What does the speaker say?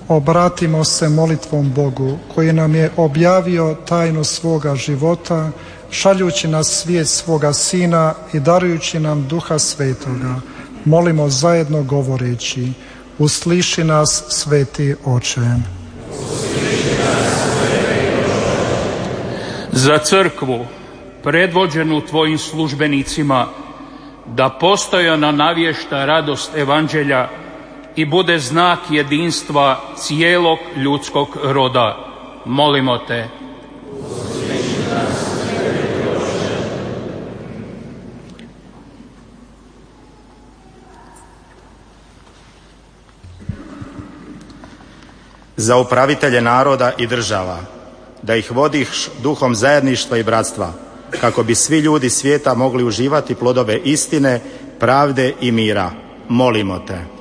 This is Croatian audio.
obratimo se molitvom Bogu koji nam je objavio tajnu svoga života, šaljući na svijet svoga Sina i darujući nam Duha Svetoga. Molimo zajedno govoreći: usliši nas, Sveti Oče. Za crkvu, predvođenu tvojim službenicima, da postojano navješta radost evanđelja i bude znak jedinstva cijelog ljudskog roda. Molimo te. Za upravitelje naroda i država, da ih vodiš duhom zajedništva i bratstva, kako bi svi ljudi svijeta mogli uživati plodove istine, pravde i mira. Molimo te.